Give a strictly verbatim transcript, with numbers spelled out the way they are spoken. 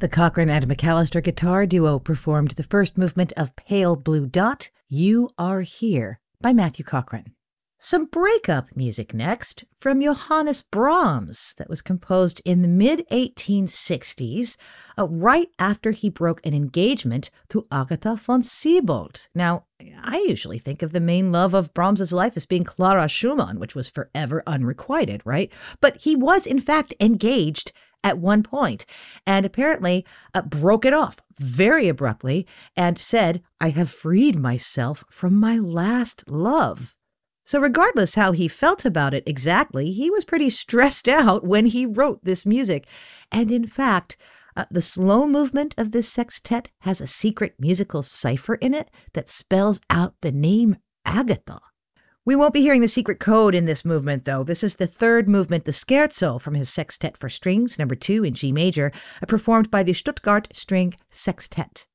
The Cochrane and McAllister guitar duo performed the first movement of Pale Blue Dot, You Are Here, by Matthew Cochrane. Some breakup music next from Johannes Brahms that was composed in the mid eighteen sixties, uh, right after he broke an engagement to Agatha von Siebold. Now, I usually think of the main love of Brahms's life as being Clara Schumann, which was forever unrequited, right? But he was, in fact, engaged at one point, and apparently uh, broke it off very abruptly and said, I have freed myself from my last love. So regardless how he felt about it exactly, he was pretty stressed out when he wrote this music. And in fact, uh, the slow movement of this sextet has a secret musical cipher in it that spells out the name Agatha. We won't be hearing the secret code in this movement, though. This is the third movement, the Scherzo, from his Sextet for Strings, number two in G major, performed by the Stuttgart String Sextet.